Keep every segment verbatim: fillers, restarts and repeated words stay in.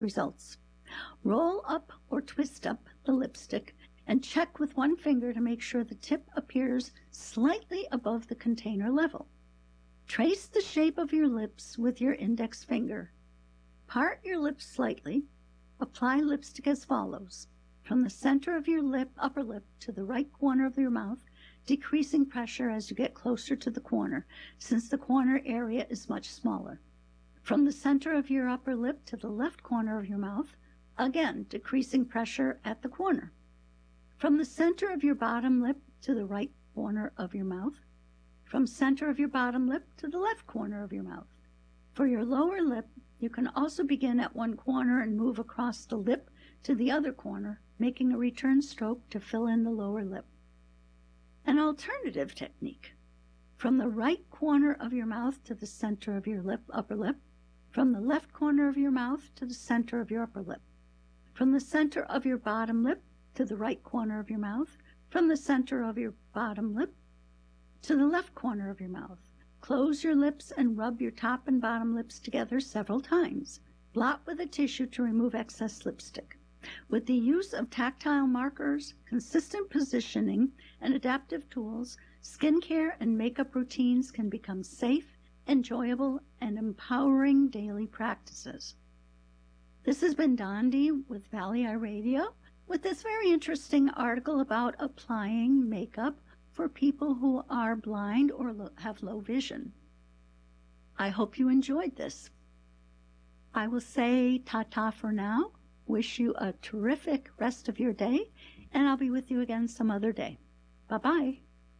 results. Roll up or twist up the lipstick and check with one finger to make sure the tip appears slightly above the container level. Trace the shape of your lips with your index finger. Part your lips slightly. Apply lipstick as follows. From the center of your lip, upper lip to the right corner of your mouth, decreasing pressure as you get closer to the corner, since the corner area is much smaller. From the center of your upper lip to the left corner of your mouth, again decreasing pressure at the corner. From the center of your bottom lip to the right corner of your mouth. From center of your bottom lip to the left corner of your mouth. For your lower lip, you can also begin at one corner and move across the lip to the other corner, making a return stroke to fill in the lower lip. An alternative technique. From the right corner of your mouth to the center of your lip, upper lip. From the left corner of your mouth to the center of your upper lip. From the center of your bottom lip to the right corner of your mouth. From the center of your bottom lip to the left corner of your mouth. Close your lips and rub your top and bottom lips together several times. Blot with a tissue to remove excess lipstick. With the use of tactile markers, consistent positioning, and adaptive tools, skincare and makeup routines can become safe, enjoyable, and empowering daily practices. This has been Dondi with Valley Eye Radio with this very interesting article about applying makeup for people who are blind or lo- have low vision. I hope you enjoyed this. I will say ta-ta for now. Wish you a terrific rest of your day, and I'll be with you again some other day. Bye-bye.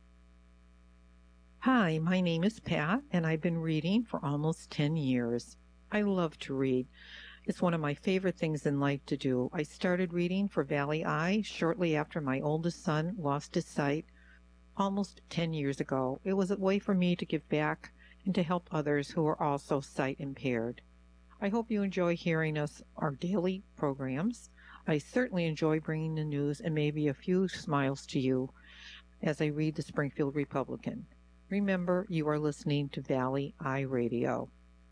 Hi, my name is Pat, and I've been reading for almost ten years. I love to read. It's one of my favorite things in life to do. I started reading for Valley Eye shortly after my oldest son lost his sight almost ten years ago. It was a way for me to give back and to help others who are also sight impaired. I hope you enjoy hearing us, our daily programs. I certainly enjoy bringing the news and maybe a few smiles to you as I read the Springfield Republican. Remember, you are listening to Valley Eye Radio.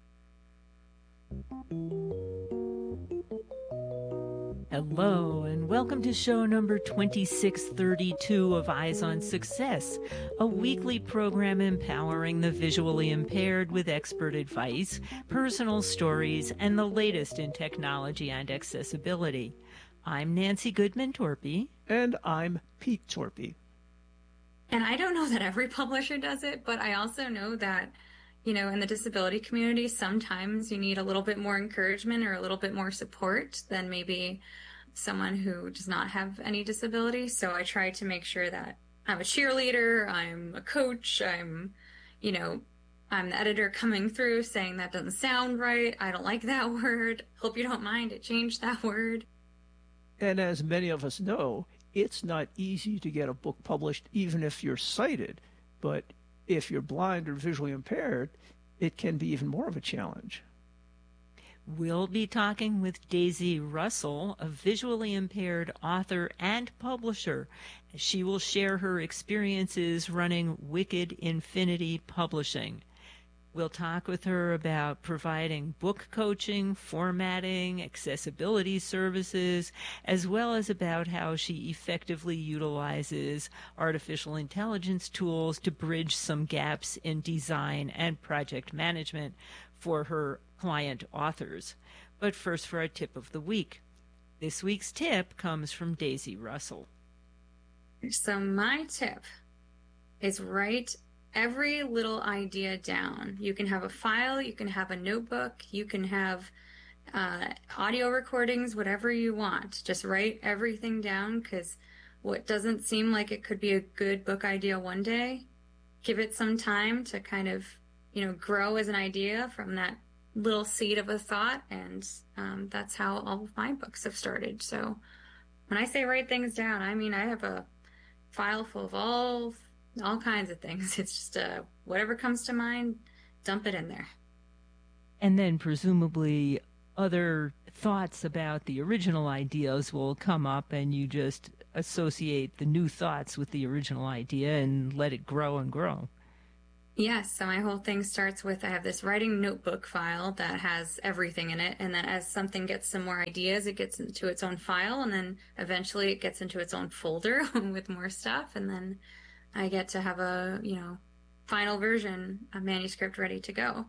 Hello, and welcome to show number twenty-six thirty-two of Eyes on Success, a weekly program empowering the visually impaired with expert advice, personal stories, and the latest in technology and accessibility. I'm Nancy Goodman-Torpy. And I'm Pete Torpy. And I don't know that every publisher does it, but I also know that, you know, in the disability community, sometimes you need a little bit more encouragement or a little bit more support than maybe someone who does not have any disability. So I try to make sure that I'm a cheerleader, I'm a coach, I'm, you know, I'm the editor coming through saying that doesn't sound right, I don't like that word, hope you don't mind, it changed that word. And as many of us know, it's not easy to get a book published even if you're sighted, but if you're blind or visually impaired, it can be even more of a challenge. We'll be talking with Daisy Russell, a visually impaired author and publisher. She will share her experiences running Wicked Infinity Publishing. We'll talk with her about providing book coaching, formatting, accessibility services, as well as about how she effectively utilizes artificial intelligence tools to bridge some gaps in design and project management for her client authors. But first, for our tip of the week. This week's tip comes from Daisy Russell. So my tip is write every little idea down. You can have a file, you can have a notebook, you can have uh, audio recordings, whatever you want. Just write everything down, because what doesn't seem like it could be a good book idea one day, give it some time to kind of, you know, grow as an idea from that little seed of a thought. And um, that's how all of my books have started. So when I say write things down, I mean I have a file full of all all kinds of things. It's just uh, whatever comes to mind, dump it in there. And then presumably other thoughts about the original ideas will come up, and you just associate the new thoughts with the original idea and let it grow and grow. Yes, so my whole thing starts with I have this writing notebook file that has everything in it, and then as something gets some more ideas, it gets into its own file, and then eventually it gets into its own folder with more stuff, and then I get to have a, you know, final version, a manuscript ready to go.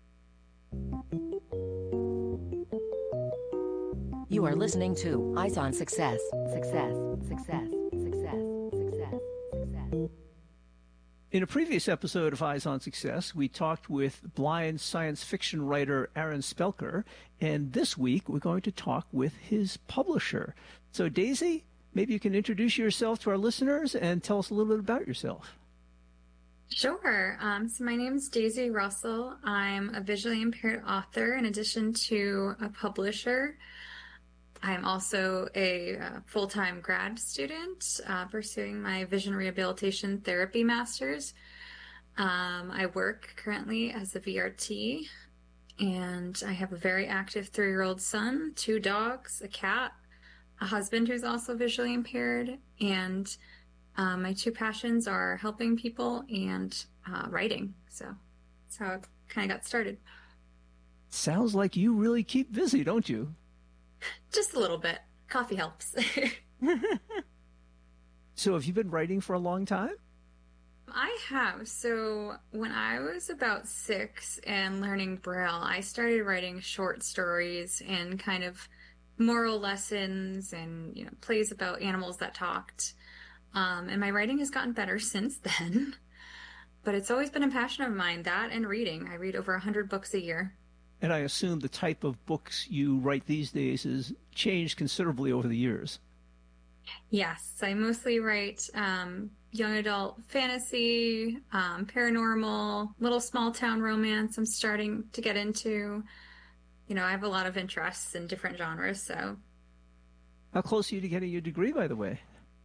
You are listening to Eyes on Success. Success, success, success, success, success. In a previous episode of Eyes on Success, we talked with blind science fiction writer Aaron Spelker, and this week we're going to talk with his publisher. So Daisy, maybe you can introduce yourself to our listeners and tell us a little bit about yourself. Sure. Um, so my name is Daisy Russell. I'm a visually impaired author in addition to a publisher. I'm also a uh, full-time grad student uh, pursuing my vision rehabilitation therapy master's. Um, I work currently as a V R T, and I have a very active three-year-old son, two dogs, a cat, a husband who's also visually impaired, and um, my two passions are helping people and uh, writing. So that's how it kind of got started. Sounds like you really keep busy, don't you? Just a little bit. Coffee helps. So have you been writing for a long time? I have. So when I was about six and learning Braille, I started writing short stories and kind of moral lessons and, you know, plays about animals that talked. Um, and my writing has gotten better since then. But it's always been a passion of mine, that and reading. I read over one hundred books a year. And I assume the type of books you write these days has changed considerably over the years. Yes, I mostly write um, young adult fantasy, um, paranormal, little small town romance I'm starting to get into. You know, I have a lot of interests in different genres, so. How close are you to getting your degree, by the way?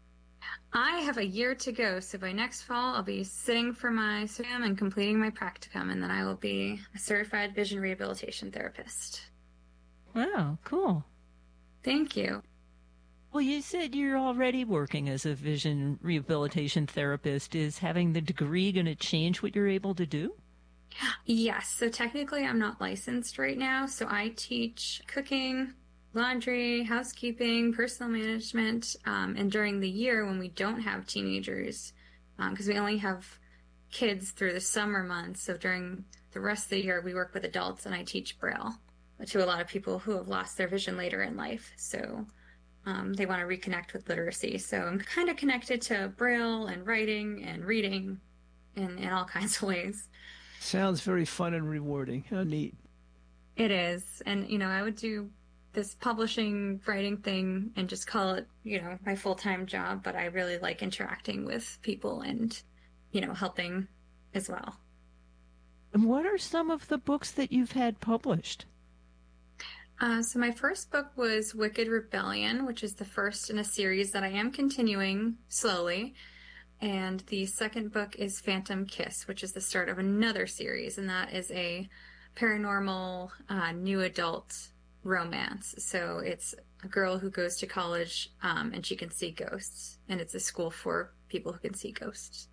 I have a year to go, so by next fall I'll be sitting for my exam and completing my practicum, and then I will be a certified vision rehabilitation therapist. Wow, cool. Thank you. Well, you said you're already working as a vision rehabilitation therapist. Is having the degree going to change what you're able to do? Yes, so technically I'm not licensed right now, so I teach cooking, laundry, housekeeping, personal management, um, and during the year when we don't have teenagers, because um, we only have kids through the summer months, so during the rest of the year we work with adults, and I teach Braille to a lot of people who have lost their vision later in life, so um, they want to reconnect with literacy. So I'm kind of connected to Braille and writing and reading in, in all kinds of ways. Sounds very fun and rewarding. How neat. It is, and you know, I would do this publishing writing thing and just call it, you know, my full-time job, but I really like interacting with people and, you know, helping as well. And what are some of the books that you've had published? Uh, so my first book was Wicked Rebellion, which is the first in a series that I am continuing slowly. And the second book is Phantom Kiss, which is the start of another series, and that is a paranormal uh, new adult romance. So it's a girl who goes to college um, and she can see ghosts, and it's a school for people who can see ghosts.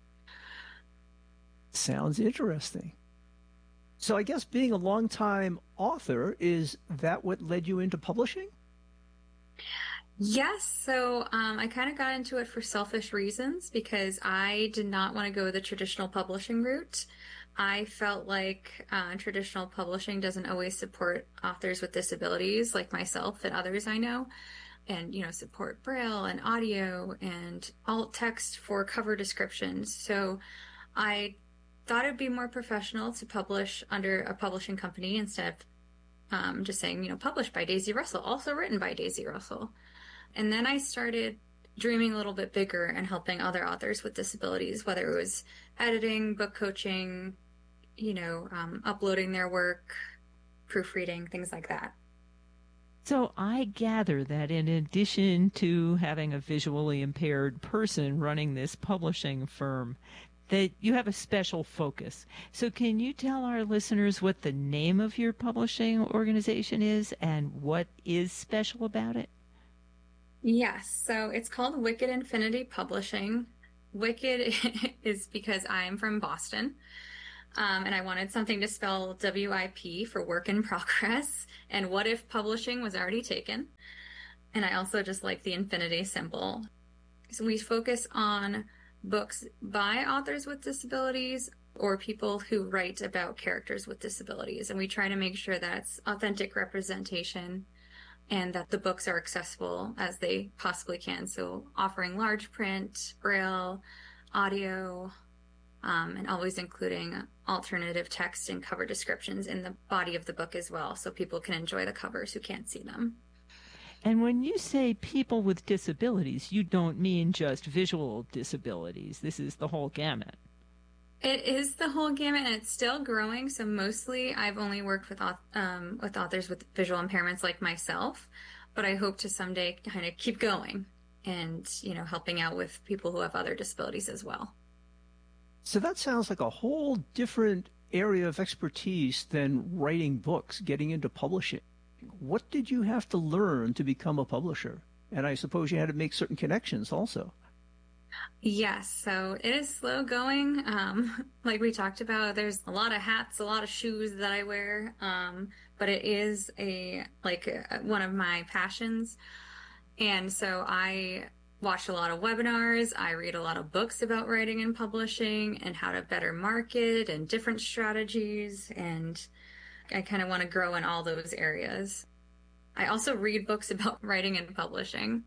Sounds interesting. So I guess being a longtime author, is that what led you into publishing? Yes. So um, I kind of got into it for selfish reasons because I did not want to go the traditional publishing route. I felt like uh, traditional publishing doesn't always support authors with disabilities like myself and others I know, and, you know, support Braille and audio and alt text for cover descriptions. So I thought it'd be more professional to publish under a publishing company instead of um, just saying, you know, published by Daisy Russell, also written by Daisy Russell. And then I started dreaming a little bit bigger and helping other authors with disabilities, whether it was editing, book coaching, you know, um, uploading their work, proofreading, things like that. So I gather that in addition to having a visually impaired person running this publishing firm, that you have a special focus. So can you tell our listeners what the name of your publishing organization is and what is special about it? Yes, so it's called Wicked Infinity Publishing. Wicked is because I am from Boston. Um, and I wanted something to spell W I P for work in progress. And what if publishing was already taken? And I also just like the infinity symbol. So we focus on books by authors with disabilities or people who write about characters with disabilities. And we try to make sure that it's authentic representation and that the books are accessible as they possibly can. So offering large print, braille, audio, um, and always including alternative text and cover descriptions in the body of the book as well, so people can enjoy the covers who can't see them. And when you say people with disabilities, you don't mean just visual disabilities. This is the whole gamut. It is the whole gamut, and it's still growing. So mostly I've only worked with um, with authors with visual impairments like myself, but I hope to someday kind of keep going and, you know, helping out with people who have other disabilities as well. So that sounds like a whole different area of expertise than writing books, getting into publishing. What did you have to learn to become a publisher? And I suppose you had to make certain connections also. Yes, so it is slow going. Um, like we talked about, there's a lot of hats, a lot of shoes that I wear, um, but it is a like a, one of my passions. And so I watch a lot of webinars. I read a lot of books about writing and publishing and how to better market and different strategies. And I kind of want to grow in all those areas. I also read books about writing and publishing.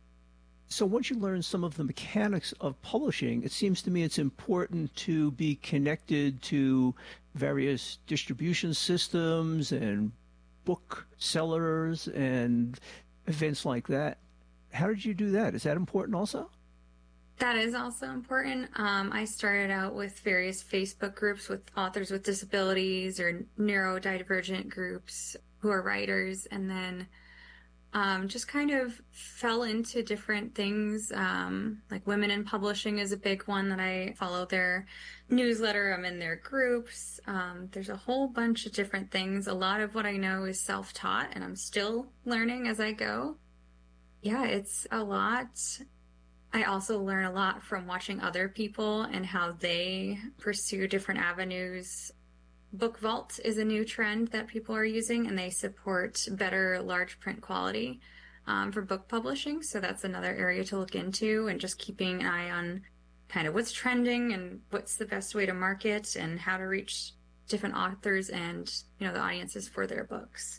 So once you learn some of the mechanics of publishing, it seems to me it's important to be connected to various distribution systems and book sellers and events like that. How did you do that? Is that important also? That is also important. Um, I started out with various Facebook groups with authors with disabilities or neurodivergent groups who are writers, and then um, just kind of fell into different things. Um, like Women in Publishing is a big one that I follow their newsletter. I'm in their groups. Um, there's a whole bunch of different things. A lot of what I know is self-taught, and I'm still learning as I go. Yeah, it's a lot. I also learn a lot from watching other people and how they pursue different avenues. Book Vault is a new trend that people are using, and they support better large print quality um, for book publishing. So that's another area to look into, and just keeping an eye on kind of what's trending and what's the best way to market and how to reach different authors and, you know, the audiences for their books.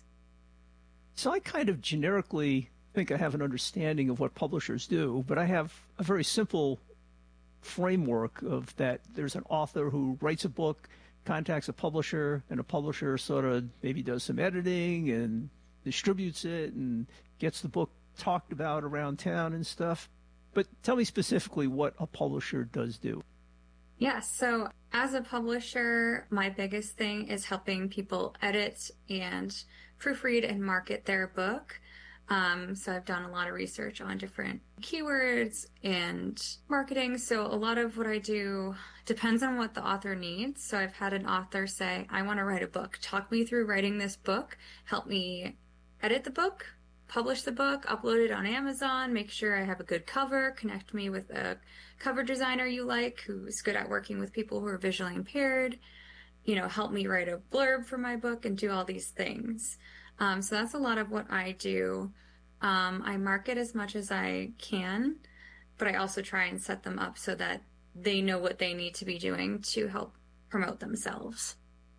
So I kind of generically think I have an understanding of what publishers do, but I have a very simple framework of that there's an author who writes a book, contacts a publisher, and a publisher sort of maybe does some editing and distributes it and gets the book talked about around town and stuff. But tell me specifically what a publisher does do. Yes, so as a publisher, my biggest thing is helping people edit and proofread and market their book. Um, so I've done a lot of research on different keywords and marketing. So a lot of what I do depends on what the author needs. So I've had an author say, I want to write a book. Talk me through writing this book. Help me edit the book, publish the book, upload it on Amazon, make sure I have a good cover, connect me with a cover designer you like who's good at working with people who are visually impaired, you know, help me write a blurb for my book and do all these things. Um, so that's a lot of what I do. Um, I market as much as I can, but I also try and set them up so that they know what they need to be doing to help promote themselves.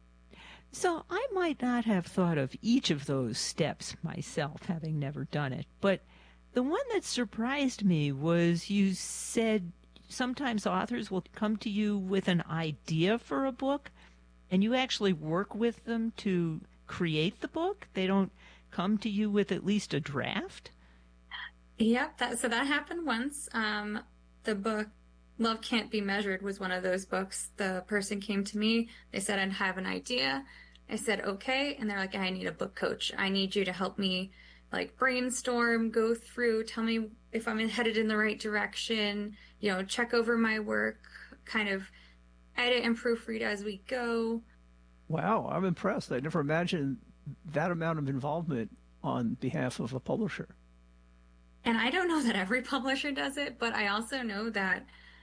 So I might not have thought of each of those steps myself, having never done it, but the one that surprised me was you said sometimes authors will come to you with an idea for a book, and you actually work with them to create the book. They don't come to you with at least a draft. Yep, that so that happened once. Um, the book Love Can't Be Measured was one of those books. The person came to me. They said, I have an idea. I said, okay. And they're like, I need a book coach. I need you to help me like brainstorm, go through, tell me if I'm headed in the right direction, you know, check over my work, kind of edit and proofread as we go. Wow, I'm impressed. I never imagined that amount of involvement on behalf of a publisher. And I don't know that every publisher does it, but I also know that,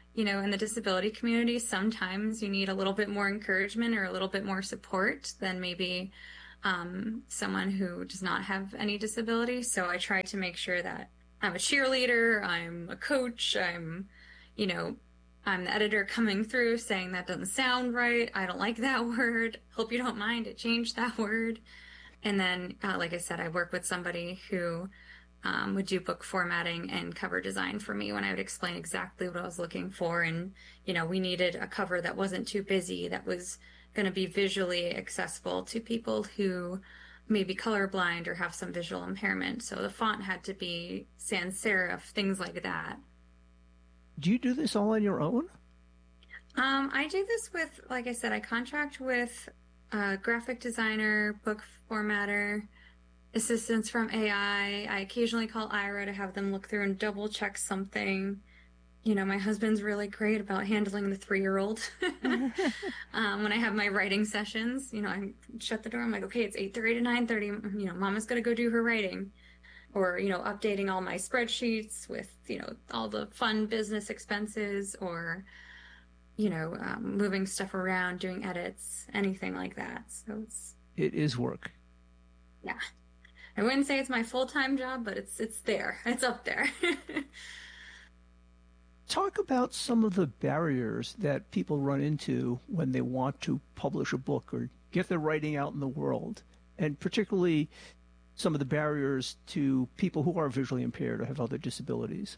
you know, in the disability community, sometimes you need a little bit more encouragement or a little bit more support than maybe um, someone who does not have any disability. So I try to make sure that I'm a cheerleader, I'm a coach, I'm, you know, I'm the editor coming through saying that doesn't sound right. I don't like that word. Hope you don't mind. It changed that word. And then, uh, like I said, I work with somebody who um, would do book formatting and cover design for me when I would explain exactly what I was looking for. And, you know, we needed a cover that wasn't too busy, that was going to be visually accessible to people who may be colorblind or have some visual impairment. So the font had to be sans serif, things like that. Do you do this all on your own? Um, I do this with, like I said, I contract with a graphic designer, book formatter, assistance from A I. I occasionally call Ira to have them look through and double check something. You know, my husband's really great about handling the three-year-old. um, when I have my writing sessions, you know, I shut the door. I'm like, okay, it's eight thirty to nine thirty. You know, Mama's going to go do her writing. Or, you know, updating all my spreadsheets with, you know, all the fun business expenses, or, you know, um, moving stuff around, doing edits, anything like that. So it's... It is work. Yeah. I wouldn't say it's my full-time job, but it's it's there. It's up there. Talk about some of the barriers that people run into when they want to publish a book or get their writing out in the world, and particularly some of the barriers to people who are visually impaired or have other disabilities.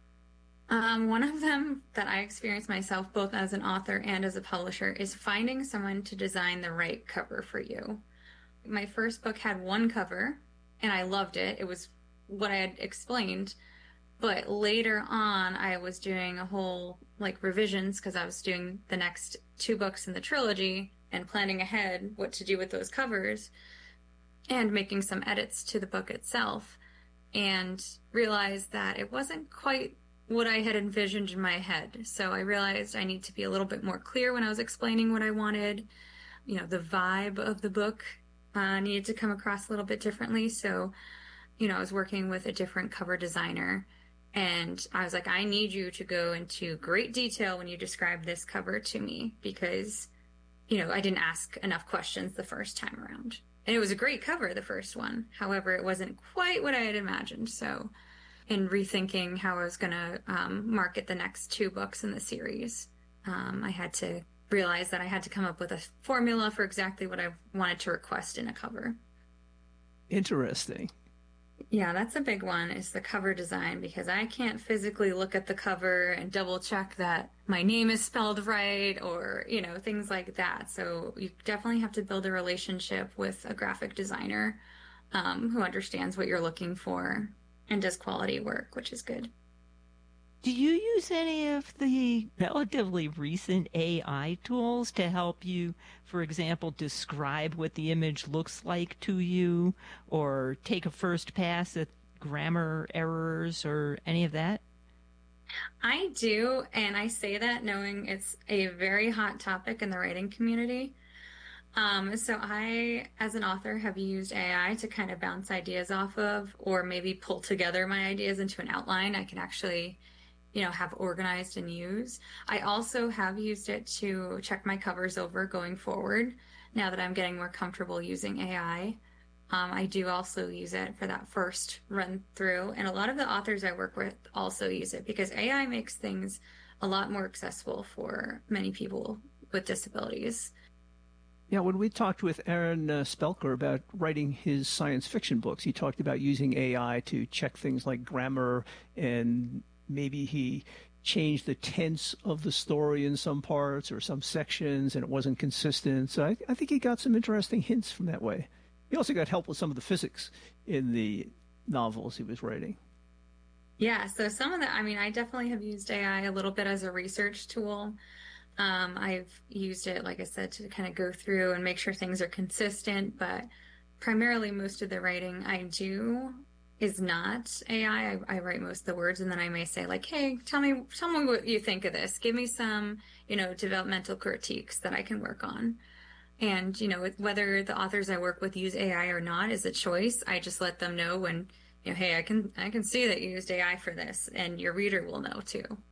Um, one of them that I experienced myself, both as an author and as a publisher, is finding someone to design the right cover for you. My first book had one cover, and I loved it. It was what I had explained. But later on, I was doing a whole, like, revisions, because I was doing the next two books in the trilogy and planning ahead what to do with those covers, and making some edits to the book itself, and realized that it wasn't quite what I had envisioned in my head. So I realized I need to be a little bit more clear when I was explaining what I wanted. You know, the vibe of the book uh, needed to come across a little bit differently. So, you know, I was working with a different cover designer, and I was like, I need you to go into great detail when you describe this cover to me, because, you know, I didn't ask enough questions the first time around. And it was a great cover, the first one. However, it wasn't quite what I had imagined. So in rethinking how I was going to um, market the next two books in the series, um, I had to realize that I had to come up with a formula for exactly what I wanted to request in a cover. Interesting. Yeah, that's a big one, is the cover design, because I can't physically look at the cover and double check that my name is spelled right, or, you know, things like that. So you definitely have to build a relationship with a graphic designer um, who understands what you're looking for and does quality work, which is good. Do you use any of the relatively recent A I tools to help you, for example, describe what the image looks like to you, or take a first pass at grammar errors or any of that? I do, and I say that knowing it's a very hot topic in the writing community. Um, so I, as an author, have used A I to kind of bounce ideas off of, or maybe pull together my ideas into an outline I can actually, you know, have organized and use. I also have used it to check my covers over going forward, now that I'm getting more comfortable using A I. Um, I do also use it for that first run through, and a lot of the authors I work with also use it, because A I makes things a lot more accessible for many people with disabilities. Yeah, when we talked with Aaron uh, Spelker about writing his science fiction books, he talked about using A I to check things like grammar, and maybe he changed the tense of the story in some parts or some sections, and it wasn't consistent. So I, I think he got some interesting hints from that way. He also got help with some of the physics in the novels he was writing. Yeah, so some of the, I mean, I definitely have used A I a little bit as a research tool. Um, I've used it, like I said, to kind of go through and make sure things are consistent, but primarily most of the writing I do is not A I. I, I write most of the words, and then I may say, like, hey, tell me, tell me what you think of this. Give me some, you know, developmental critiques that I can work on. And, you know, whether the authors I work with use A I or not is a choice. I just let them know when, you know, hey, I can, I can see that you used A I for this, and your reader will know too.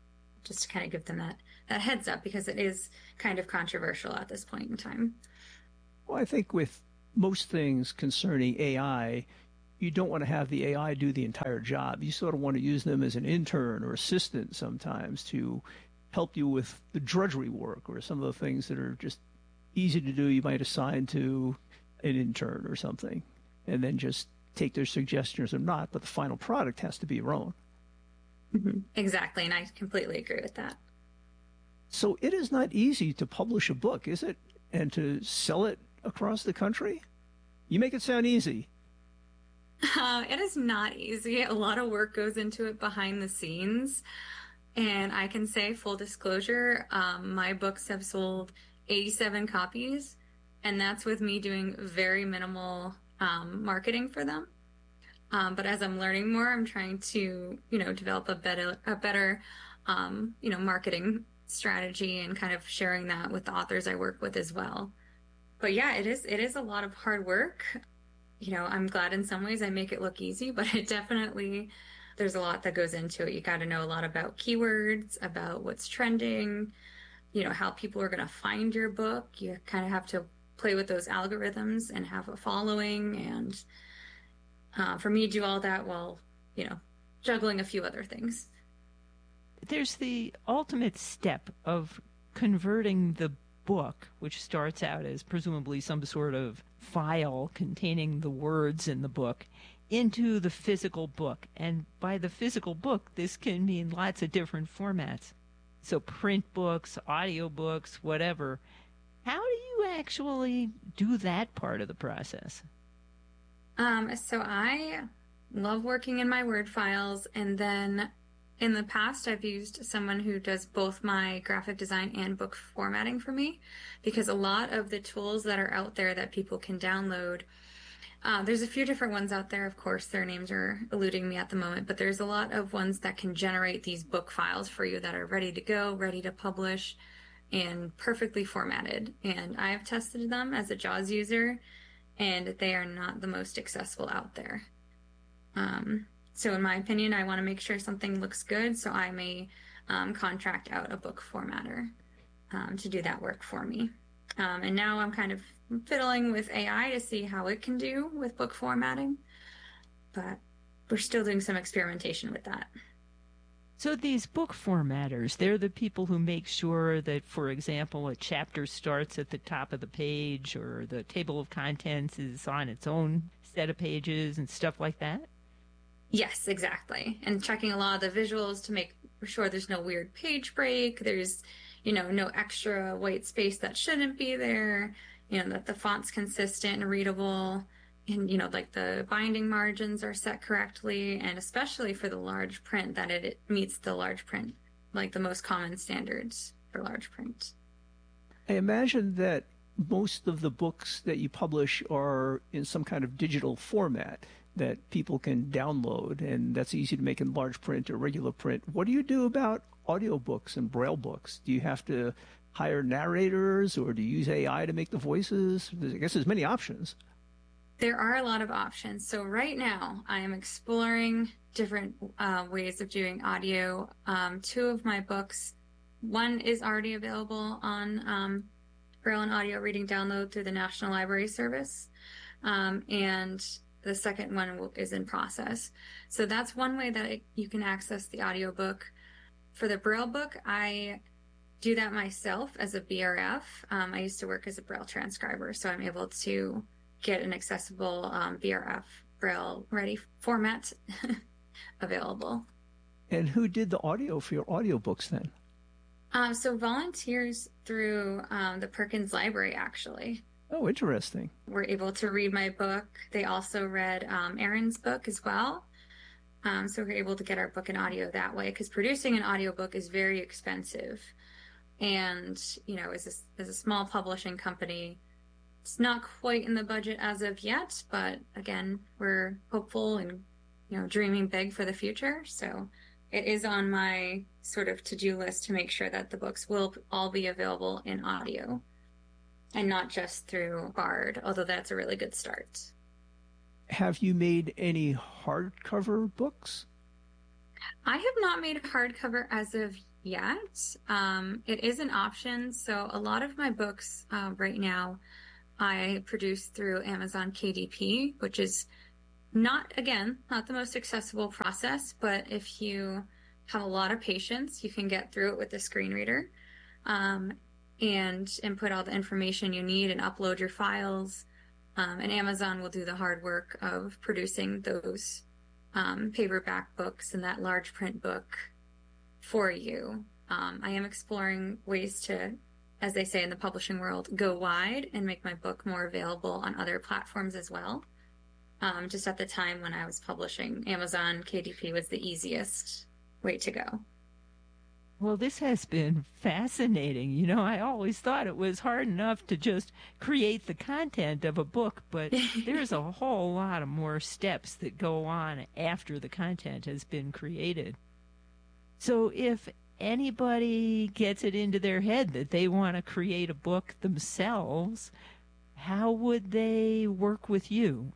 just to kind of give them that, that heads up, because it is kind of controversial at this point in time. Well, I think with most things concerning A I, you don't want to have the A I do the entire job. You sort of want to use them as an intern or assistant sometimes to help you with the drudgery work or some of the things that are just easy to do. You might assign to an intern or something, and then just take their suggestions or not, but the final product has to be your own. Mm-hmm. Exactly, and I completely agree with that. So it is not easy to publish a book, is it? And to sell it across the country? You make it sound easy. Uh, it is not easy. A lot of work goes into it behind the scenes. And I can say, full disclosure, um, my books have sold eighty-seven copies, and that's with me doing very minimal um, marketing for them. Um, but as I'm learning more, I'm trying to, you know, develop a better, a better, um, you know, marketing strategy and kind of sharing that with the authors I work with as well. But yeah, it is, it is a lot of hard work. You know, I'm glad in some ways I make it look easy, but it definitely, there's a lot that goes into it. You got to know a lot about keywords, about what's trending, you know, how people are going to find your book. You kind of have to play with those algorithms and have a following. And uh, for me to do all that while, you know, juggling a few other things. There's the ultimate step of converting the book, which starts out as presumably some sort of file containing the words in the book, into the physical book. And by the physical book, this can mean lots of different formats. So print books, audio books, whatever. How do you actually do that part of the process? Um, so I love working in my Word files, and then in the past, I've used someone who does both my graphic design and book formatting for me, because a lot of the tools that are out there that people can download, uh, there's a few different ones out there. Of course, their names are eluding me at the moment, but there's a lot of ones that can generate these book files for you that are ready to go, ready to publish, and perfectly formatted. And I've tested them as a JAWS user, and they are not the most accessible out there. Um, So in my opinion, I want to make sure something looks good, so I may um, contract out a book formatter um, to do that work for me. Um, and now I'm kind of fiddling with A I to see how it can do with book formatting, but we're still doing some experimentation with that. So these book formatters, they're the people who make sure that, for example, a chapter starts at the top of the page, or the table of contents is on its own set of pages and stuff like that? Yes, exactly. And checking a lot of the visuals to make sure there's no weird page break. There's, you know, no extra white space that shouldn't be there. You know, that the font's consistent and readable. And, you know, like the binding margins are set correctly. And especially for the large print, that it, it meets the large print, like the most common standards for large print. I imagine that most of the books that you publish are in some kind of digital format that people can download, and that's easy to make in large print or regular print. What do you do about audiobooks and Braille books? Do you have to hire narrators, or do you use A I to make the voices? I guess there's many options. There are a lot of options. So right now I am exploring different uh, ways of doing audio. Um, two of my books, one is already available on um, Braille and audio reading download through the National Library Service. Um, and the second one is in process. So that's one way that it, you can access the audiobook. For the Braille book, I do that myself as a B R F. Um, I used to work as a Braille transcriber, so I'm able to get an accessible um, B R F Braille ready format available. And who did the audio for your audiobooks then? Um, so volunteers through um, the Perkins Library, actually. Oh, interesting. Were able to read my book. They also read um, Erin's book as well. Um, so we're able to get our book in audio that way, because producing an audiobook is very expensive. And, you know, as a, as a small publishing company, it's not quite in the budget as of yet. But again, we're hopeful and, you know, dreaming big for the future. So it is on my sort of to-do list to make sure that the books will all be available in audio. And not just through Bard, although that's a really good start. Have you made any hardcover books? I have not made a hardcover as of yet. Um, it is an option. So a lot of my books uh, right now, I produce through Amazon K D P, which is not, again, not the most accessible process, but if you have a lot of patience, you can get through it with the screen reader um, and input all the information you need and upload your files. Um, and Amazon will do the hard work of producing those um, paperback books and that large print book for you. Um, I am exploring ways to, as they say in the publishing world, go wide and make my book more available on other platforms as well. Um, just at the time when I was publishing, Amazon K D P was the easiest way to go. Well, this has been fascinating. You know, I always thought it was hard enough to just create the content of a book, but there's a whole lot of more steps that go on after the content has been created. So if anybody gets it into their head that they want to create a book themselves, how would they work with you?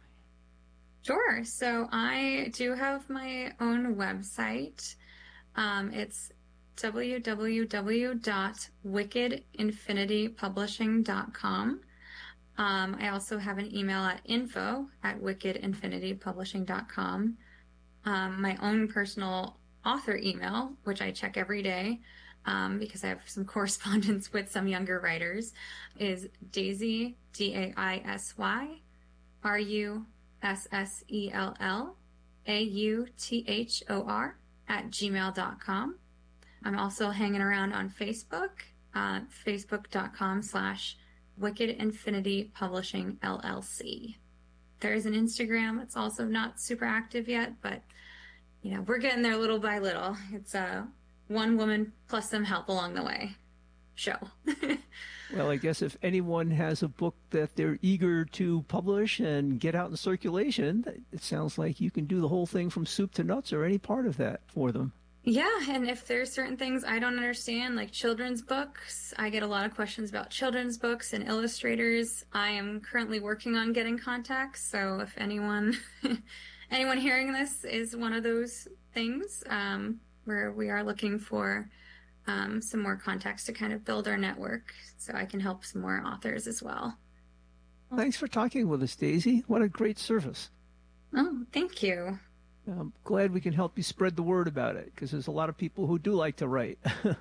Sure. So I do have my own website. Um, it's w w w dot wicked infinity publishing dot com. Um, I also have an email at info at wicked infinity publishing dot com. Um, my own personal author email, which I check every day um, because I have some correspondence with some younger writers, is Daisy, D A I S Y, R U S S E L L, A U T H O R, at gmail dot com. I'm also hanging around on Facebook, uh, facebook.com slash Wicked Infinity Publishing L L C. There is an Instagram. It's also not super active yet, but you know, we're getting there little by little. It's a uh, one woman plus some help along the way show. Well, I guess if anyone has a book that they're eager to publish and get out in circulation, it sounds like you can do the whole thing from soup to nuts or any part of that for them. Yeah, and if there's certain things I don't understand, like children's books, I get a lot of questions about children's books and illustrators. I am currently working on getting contacts, so if anyone anyone hearing this is one of those things, um, where we are looking for um, some more contacts to kind of build our network so I can help some more authors as well. Thanks for talking with us, Daisy. What a great service. Oh, thank you. I'm glad we can help you spread the word about it, because there's a lot of people who do like to write.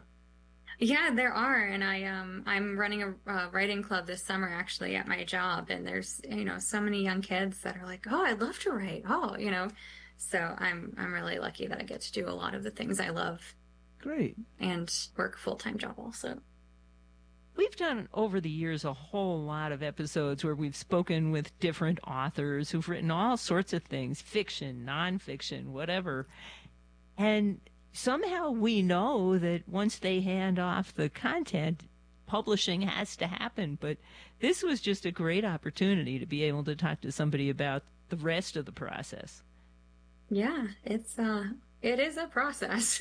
Yeah, there are, and I um I'm running a uh, writing club this summer actually at my job, and there's you know so many young kids that are like, oh, I'd love to write. Oh, you know, so I'm I'm really lucky that I get to do a lot of the things I love. Great. And work a full-time job also. We've done over the years a whole lot of episodes where we've spoken with different authors who've written all sorts of things, fiction, nonfiction, whatever. And somehow we know that once they hand off the content, publishing has to happen. But this was just a great opportunity to be able to talk to somebody about the rest of the process. Yeah, it's uh, it is a process.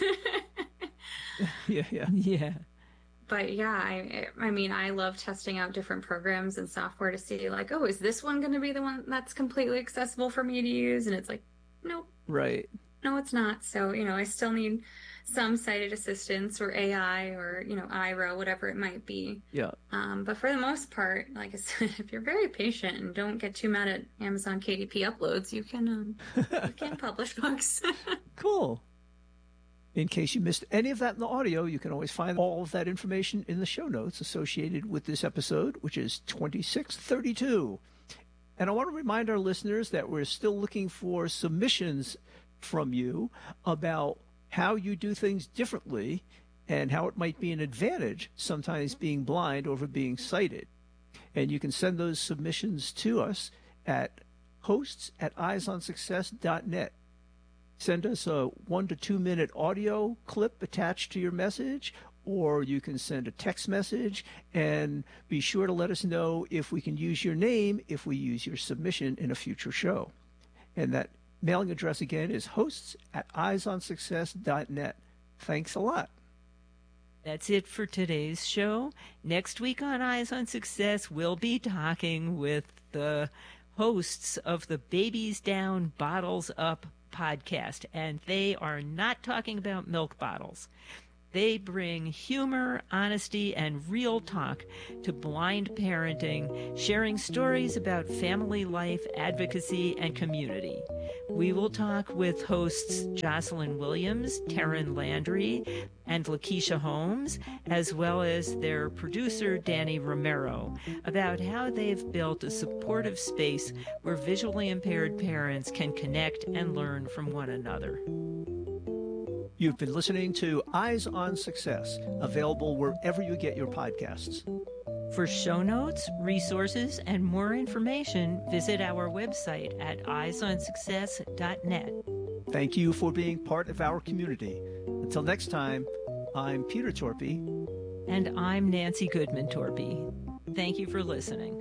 yeah, yeah, yeah. But yeah, I, I mean, I love testing out different programs and software to see like, oh, is this one going to be the one that's completely accessible for me to use? And it's like, nope. Right. No, it's not. So, you know, I still need some sighted assistance or A I or, you know, I R O, whatever it might be. Yeah. Um, but for the most part, like I said, if you're very patient and don't get too mad at Amazon K D P uploads, you can, um, you can publish books. Cool. In case you missed any of that in the audio, you can always find all of that information in the show notes associated with this episode, which is twenty-six thirty-two. And I want to remind our listeners that we're still looking for submissions from you about how you do things differently and how it might be an advantage, sometimes being blind over being sighted. And you can send those submissions to us at hosts at eyes on success dot net. Send us a one to two minute audio clip attached to your message, or you can send a text message, and be sure to let us know if we can use your name if we use your submission in a future show. And that mailing address again is hosts at eyes on success dot net. Thanks a lot. That's it for today's show. Next week on Eyes on Success, we'll be talking with the hosts of the Babies Down, Bottles Up podcast, and they are not talking about milk bottles. They bring humor, honesty, and real talk to blind parenting, sharing stories about family life, advocacy, and community. We will talk with hosts Jocelyn Williams, Taryn Landry, and Lakeisha Holmes, as well as their producer, Danny Romero, about how they've built a supportive space where visually impaired parents can connect and learn from one another. You've been listening to Eyes on Success, available wherever you get your podcasts. For show notes, resources, and more information, visit our website at eyes on success dot net. Thank you for being part of our community. Until next time, I'm Peter Torpy. And I'm Nancy Goodman Torpy. Thank you for listening.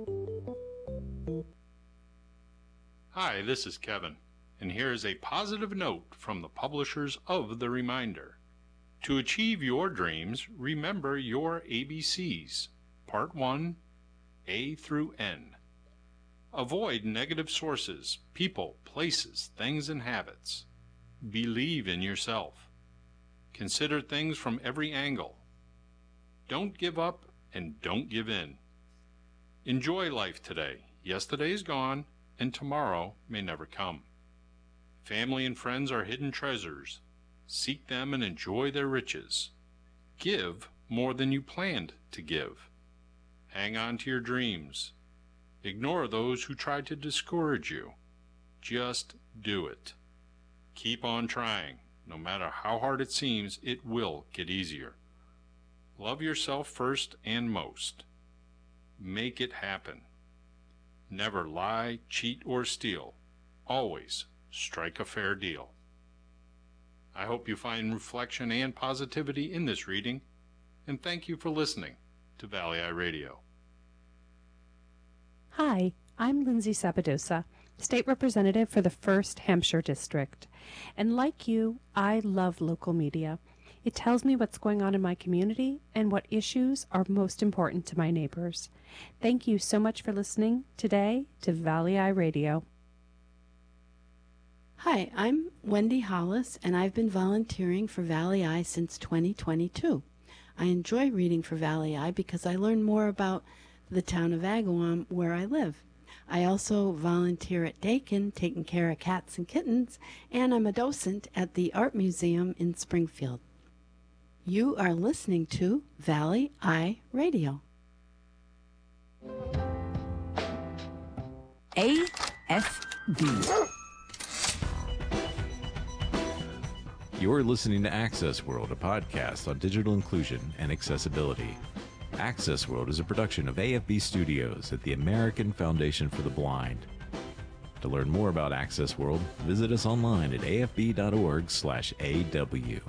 Hi, this is Kevin. And here is a positive note from the publishers of The Reminder. To achieve your dreams, remember your A B Cs. Part one, A through N. Avoid negative sources, people, places, things, and habits. Believe in yourself. Consider things from every angle. Don't give up and don't give in. Enjoy life today. Yesterday is gone, and tomorrow may never come. Family and friends are hidden treasures. Seek them and enjoy their riches. Give more than you planned to give. Hang on to your dreams. Ignore those who try to discourage you. Just do it. Keep on trying. No matter how hard it seems, it will get easier. Love yourself first and most. Make it happen. Never lie, cheat, or steal. Always strike a fair deal. I hope you find reflection and positivity in this reading, and thank you for listening to Valley Eye Radio. Hi, I'm Lindsay Sabadosa, State Representative for the first Hampshire District. And like you, I love local media. It tells me what's going on in my community and what issues are most important to my neighbors. Thank you so much for listening today to Valley Eye Radio. Hi, I'm Wendy Hollis, and I've been volunteering for Valley Eye since twenty twenty-two. I enjoy reading for Valley Eye because I learn more about the town of Agawam where I live. I also volunteer at Dakin, taking care of cats and kittens, and I'm a docent at the Art Museum in Springfield. You are listening to Valley Eye Radio. A F B. You're listening to Access World, a podcast on digital inclusion and accessibility. Access World is a production of A F B Studios at the American Foundation for the Blind. To learn more about Access World, visit us online at a f b dot org slash a w.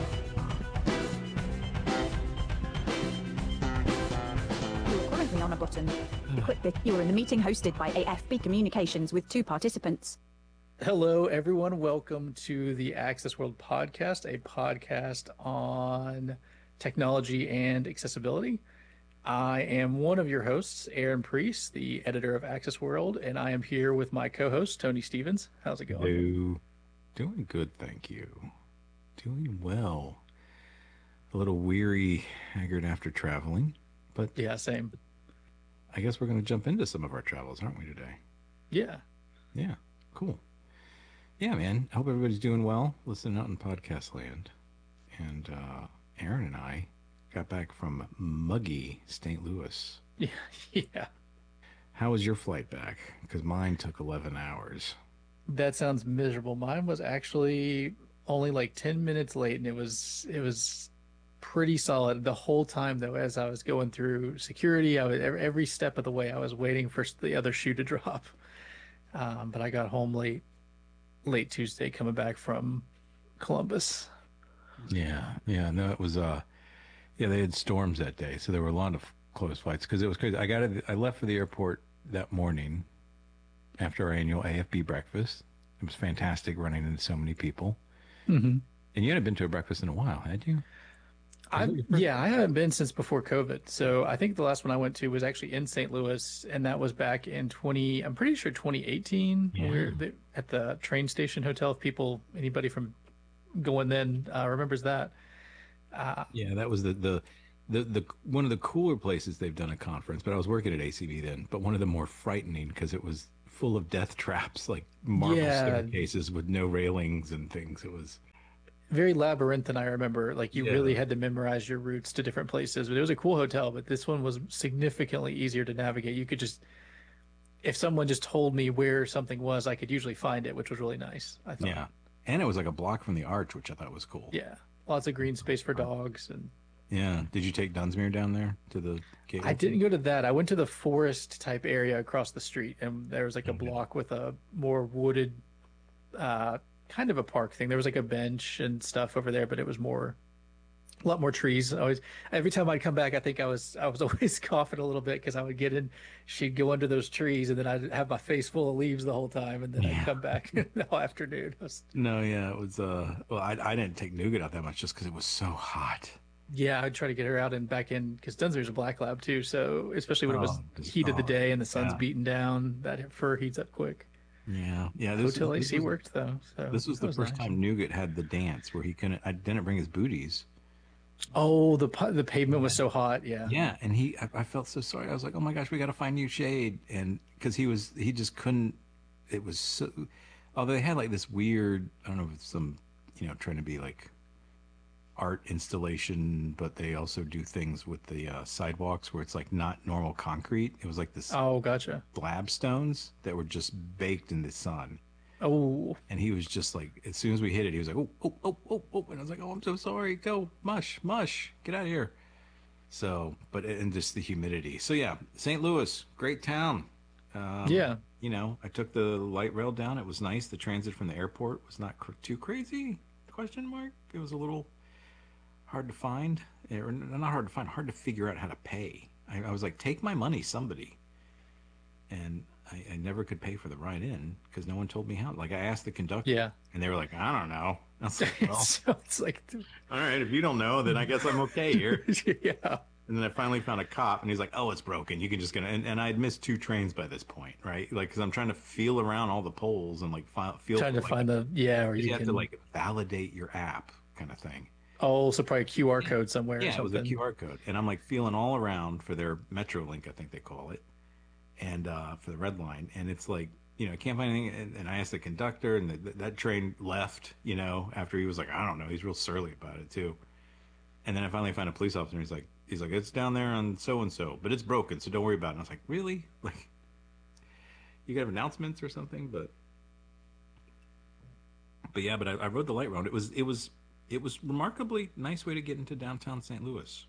You're currently on a button. Quickly, you are in the meeting hosted by A F B Communications with two participants. Hello, everyone. Welcome to the Access World podcast, a podcast on technology and accessibility. I am one of your hosts, Aaron Priest, the editor of Access World, and I am here with my co-host, Tony Stevens. How's it going? Hello. Doing good, thank you. Doing well. A little weary, haggard after traveling, but yeah, same. I guess we're going to jump into some of our travels, aren't we, today? Yeah. Yeah, cool. Yeah, man. I hope everybody's doing well, listening out in podcast land. And uh, Aaron and I got back from muggy Saint Louis. Yeah. Yeah. How was your flight back? Because mine took eleven hours. That sounds miserable. Mine was actually only like ten minutes late, and it was it was pretty solid the whole time, though. As I was going through security, I was every step of the way I was waiting for the other shoe to drop. Um, but I got home late. late Tuesday coming back from Columbus. Yeah, yeah, no, it was, uh, yeah, they had storms that day, so there were a lot of close flights, because it was crazy. I got it, I left for the airport that morning after our annual A F B breakfast. It was fantastic running into so many people. Mm-hmm. And you hadn't been to a breakfast in a while, had you? I, yeah, I haven't been since before COVID. So I think the last one I went to was actually in Saint Louis, and that was back in twenty. I'm pretty sure twenty eighteen. Yeah. We were at the train station hotel. If people, anybody from going then uh, remembers that. Uh, yeah, that was the, the the the one of the cooler places they've done a conference. But I was working at A C B then. But one of the more frightening because it was full of death traps, like marble Yeah. staircases with no railings and things. It was very labyrinthine. I remember, like you Yeah. really had to memorize your routes to different places. But it was a cool hotel. But this one was significantly easier to navigate. You could just, if someone just told me where something was, I could usually find it, which was really nice. I thought. yeah, and it was like a block from the arch, which I thought was cool. Yeah, lots of green space for dogs. And Yeah. Did you take Dunsmuir down there to the gateway? I didn't go to that. I went to the forest type area across the street, and there was like a block with a more wooded, uh, kind of a park thing. There was like a bench and stuff over there, but it was more, a lot more trees. Always, every time I'd come back, I think I was I was always coughing a little bit because I would get in, she'd go under those trees, and then I'd have my face full of leaves the whole time, and then I'd come back all afternoon. It was, No, yeah, it was. Uh, well, I I didn't take Nougat out that much just because it was so hot. yeah, I'd try to get her out and back in because Dunsmuir's a black lab too. So especially when it was Oh, just- heat of the oh, day and the sun's yeah. beating down, that fur heats up quick. Yeah, yeah. This, Hotel this A C was, worked though. So This was that the first nice. time Nougat had the dance where he couldn't. I didn't bring his booties. Oh, the pu- the pavement was so hot. Yeah. Yeah, and he, I, I felt so sorry. I was like, oh my gosh, we got to find new shade, and because he was, he just couldn't. It was so. Although they had like this weird, I don't know if it's some, you know, trying to be like art installation, but they also do things with the uh, sidewalks where it's like not normal concrete. It was like this Oh, gotcha. slab stones that were just baked in the sun. Oh, And he was just like, as soon as we hit it, he was like, oh, oh, oh, oh, oh. And I was like, oh, I'm so sorry. Go, mush, mush, get out of here. So, but, and just the humidity. So, yeah, Saint Louis, great town. Um, yeah. You know, I took the light rail down. It was nice. The transit from the airport was not cr- too crazy, question mark. It was a little hard to find. Or not hard to find, hard to figure out how to pay. I, I was like, take my money, somebody. And I, I never could pay for the ride in because no one told me how. Like I asked the conductor, Yeah. and they were like, "I don't know." I was like, well, so it's like, all right, if you don't know, then I guess I'm okay here. yeah. And then I finally found a cop, and he's like, "Oh, it's broken. You can just gonna." And, and I had missed two trains by this point, right? Like, because I'm trying to feel around all the poles and like fi- feel Trying to like, find the yeah, or you, you, have can. to like validate your app, kind of thing. Oh, so probably a Q R code somewhere. or Yeah, it was a something. Q R code, and I'm like feeling all around for their MetroLink, I think they call it, and uh, for the red line, and it's like, you know, I can't find anything. And, and I asked the conductor, and the, that train left, you know, after he was like, I don't know, he's real surly about it too. And then I finally found a police officer, and he's like, he's like, it's down there on so and so, but it's broken, so don't worry about it. And I was like, really? Like, you got announcements or something? But, but yeah, but I, I rode the light road. It was, it was, it was remarkably nice way to get into downtown Saint Louis.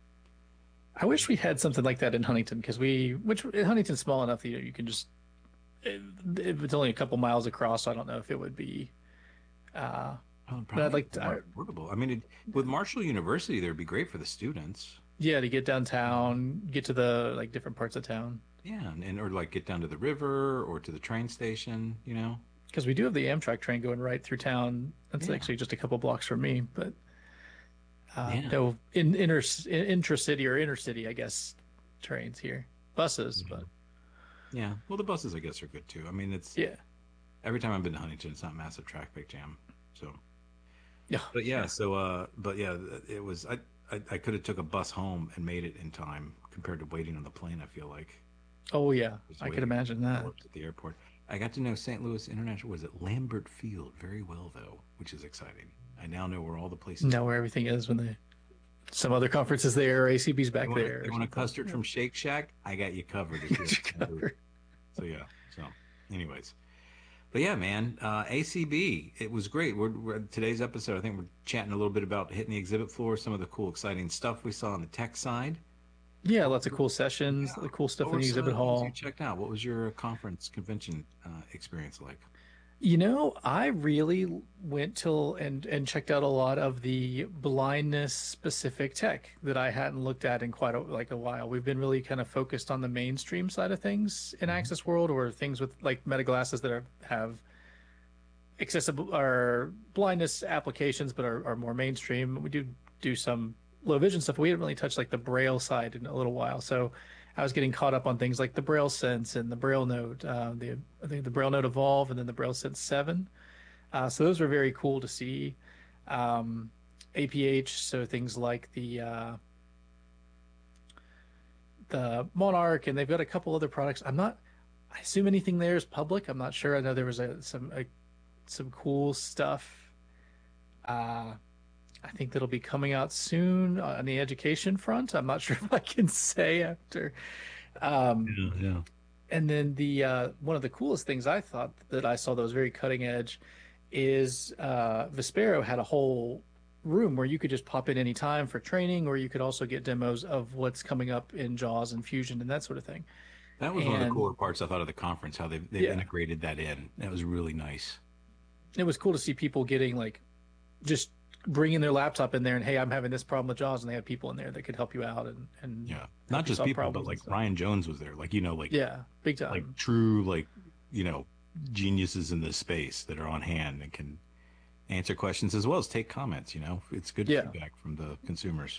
I wish we had something like that in Huntington because we, which Huntington's small enough that you, know, you can just, it, it's only a couple miles across. So I don't know if it would be. Uh, Oh, but I'd like to, more affordable. I mean, it, with Marshall University, there would be great for the students. yeah, to get downtown, get to the like different parts of town. Yeah, and, and or like get down to the river or to the train station. You know. Because we do have the Amtrak train going right through town. That's Yeah. actually just a couple blocks from me, but uh, Yeah. no in inner in, intracity or inner city, I guess, trains here, buses, Mhm. but Yeah. Well, the buses, I guess, are good too. I mean, it's yeah, every time I've been to Huntington, it's not massive traffic jam. So. yeah, But yeah, so uh, but yeah, it was. I I, I could have took a bus home and made it in time compared to waiting on the plane. I feel like. oh yeah, Just I waiting could imagine for that. work at the airport. I got to know Saint Louis International. Was it Lambert Field very well though, which is exciting. I now know where all the places. Know where everything is when they some other conferences there, or A C B's back You want, there. you want a custard from Shake Shack? I got you covered. if you're- Got you covered. So yeah. So, anyways, but yeah, man, uh, A C B. It was great. We're, we're today's episode. I think we're chatting a little bit about hitting the exhibit floor, some of the cool, exciting stuff we saw on the tech side. Yeah, lots of cool sessions, Yeah. the cool stuff What in were the some of exhibit the things hall. you checked out? What was your conference convention uh, experience like? You know, I really went till and and checked out a lot of the blindness specific tech that I hadn't looked at in quite a, like a while. We've been really kind of focused on the mainstream side of things in Access World, or things with like meta glasses that are, have accessible or blindness applications, but are, are more mainstream. We do do some low vision stuff. We haven't really touched like the Braille side in a little while, so I was getting caught up on things like the Braille Sense and the Braille Note, uh, the I think the Braille Note Evolve, and then the Braille Sense seven. Uh, so those were very cool to see. Um, A P H, so things like the uh, the Monarch, and they've got a couple other products. I'm not, I assume anything there is public. I'm not sure. I know there was a, some a, some cool stuff. Uh, I think that'll be coming out soon on the education front. I'm not sure if I can say after. Um, yeah, yeah. And then the uh, one of the coolest things I thought that I saw that was very cutting edge is uh, Vespero had a whole room where you could just pop in any time for training, or you could also get demos of what's coming up in JAWS and Fusion and that sort of thing. That was and, one of the cooler parts I thought of the conference, how they they yeah. integrated that in. That was really nice. It was cool to see people getting like just bringing their laptop in there and, hey, I'm having this problem with JAWS, and they had people in there that could help you out and and yeah, not just people, but like Ryan Jones was there, like you know, like yeah, big time, like true like you know geniuses in this space that are on hand and can answer questions as well as take comments. You know, it's good yeah. feedback from the consumers.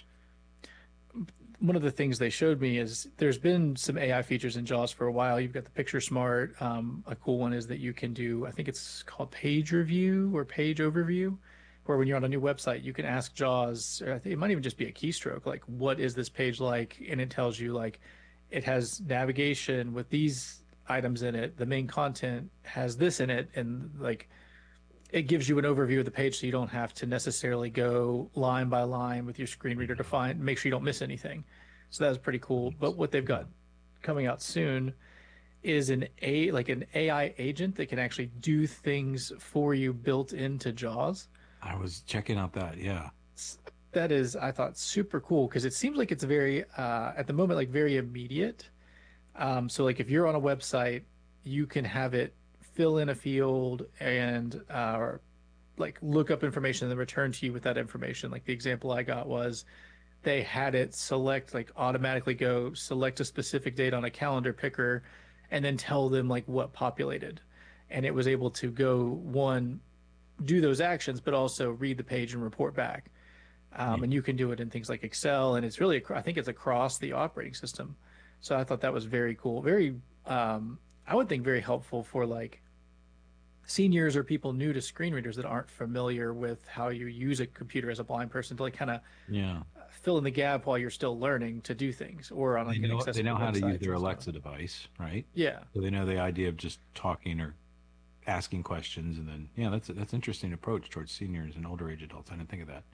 One of the things they showed me is there's been some A I features in JAWS for a while. You've got the Picture Smart. Um, a cool one is that you can do, I think it's called page review or page overview, where when you're on a new website, you can ask JAWS, or I think it might even just be a keystroke, like, what is this page like? And it tells you, like, it has navigation with these items in it. The main content has this in it. And, like, it gives you an overview of the page so you don't have to necessarily go line by line with your screen reader to find, make sure you don't miss anything. So that was pretty cool. But what they've got coming out soon is an a like an A I agent that can actually do things for you built into JAWS. I was checking out that, yeah. That is, I thought, super cool because it seems like it's very, uh, at the moment, like very immediate. Um, so like if you're on a website, you can have it fill in a field and uh, or like look up information and then return to you with that information. Like the example I got was they had it select, like automatically go select a specific date on a calendar picker and then tell them like what populated. And it was able to go, one, do those actions, but also read the page and report back. Um, yeah. And you can do it in things like Excel, and it's really, I think it's across the operating system. So I thought that was very cool. Very, um, I would think very helpful for like seniors or people new to screen readers that aren't familiar with how you use a computer as a blind person to like kind of yeah. fill in the gap while you're still learning to do things, or on like they know, an accessible they know how to use website their or Alexa something. device, right? Yeah. So they know the idea of just talking or asking questions, and then yeah, that's a, that's an interesting approach towards seniors and older age adults. I didn't think of that.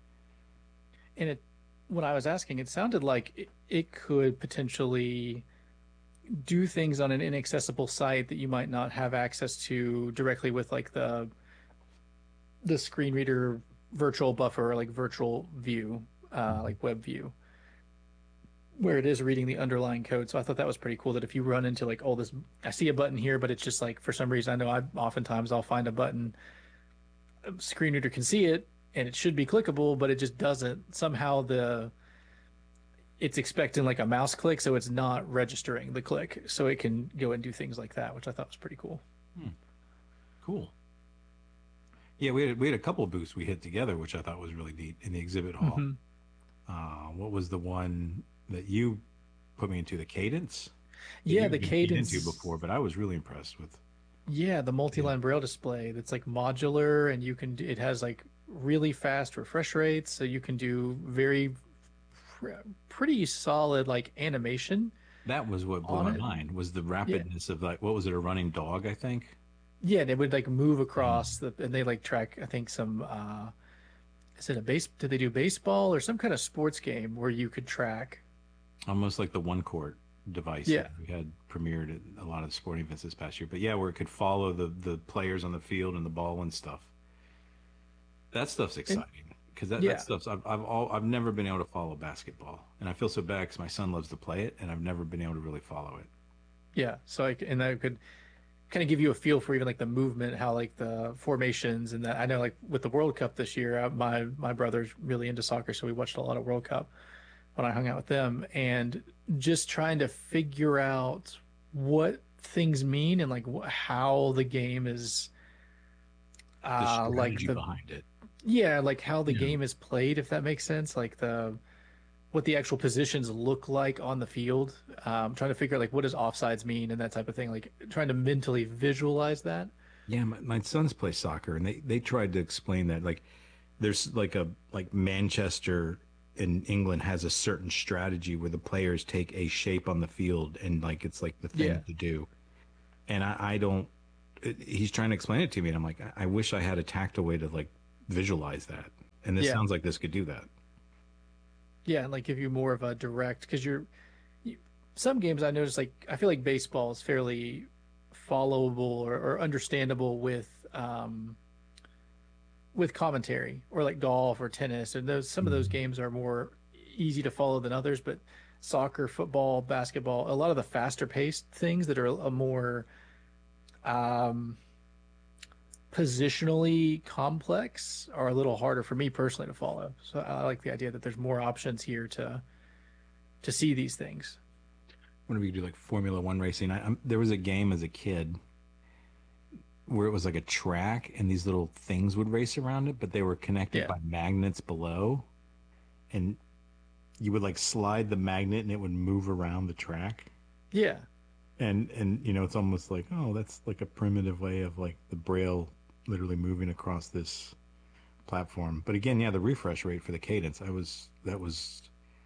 And it, when I was asking, it sounded like it, it could potentially do things on an inaccessible site that you might not have access to directly with like the the screen reader virtual buffer or like virtual view, uh, like web view, where it is reading the underlying code. So I thought that was pretty cool that if you run into like, oh, this, I see a button here, but it's just like, for some reason, I know I oftentimes I'll find a button, a screen reader can see it and it should be clickable, but it just doesn't. Somehow the, it's expecting like a mouse click, so it's not registering the click. So it can go and do things like that, which I thought was pretty cool. Hmm. Cool. Yeah, we had we had a couple of booths we hit together, which I thought was really neat in the exhibit hall. Mm-hmm. Uh, what was the one that you put me into? The Cadence? Yeah, You've the been Cadence. into before, but I was really impressed with. Yeah, the multi-line braille display that's like modular, and you can. It has like really fast refresh rates, so you can do very pretty solid like animation. That was what blew my mind, was the rapidness yeah. of like, what was it, a running dog, I think? Yeah, they would like move across the, and they like track, I think some, uh, is it a base, did they do baseball or some kind of sports game where you could track? Almost like the one court device yeah. that we had premiered at a lot of the sporting events this past year. But yeah, where it could follow the, the players on the field and the ball and stuff. That stuff's exciting. Because that, yeah. that stuff's, I've I've, all, I've never been able to follow basketball, and I feel so bad because my son loves to play it, and I've never been able to really follow it. Yeah, so I and I could kind of give you a feel for even like the movement, how like the formations and that. I know like with the World Cup this year, my my brother's really into soccer, so we watched a lot of World Cup when I hung out with them, and just trying to figure out what things mean and like how the game is, uh, the like the behind it. Yeah, like how the yeah. game is played, if that makes sense. Like the what the actual positions look like on the field. Um, trying to figure out like what does offsides mean and that type of thing. Like trying to mentally visualize that. Yeah, my, my sons play soccer, and they, they tried to explain that. Like there's like a like Manchester in England has a certain strategy where the players take a shape on the field and like it's like the thing Yeah. to do. And I, I don't. It, he's trying to explain it to me, and I'm like, I, I wish I had a tactile way to like visualize that. And this Yeah. sounds like this could do that. Yeah, and like give you more of a direct, because you're you, some games I noticed, like I feel like baseball is fairly followable or, or understandable with um with commentary, or like golf or tennis, and those some of those games are more easy to follow than others. But soccer, football, basketball, a lot of the faster paced things that are a more um positionally complex are a little harder for me personally to follow. So I like the idea that there's more options here to to see these things. Whenever you do like Formula One racing, I, I'm, there was a game as a kid where it was like a track and these little things would race around it, but they were connected Yeah. by magnets below, and you would like slide the magnet and it would move around the track. Yeah. And and you know, it's almost like, oh, that's like a primitive way of like the braille literally moving across this platform. But again, yeah, the refresh rate for the cadence, I was that was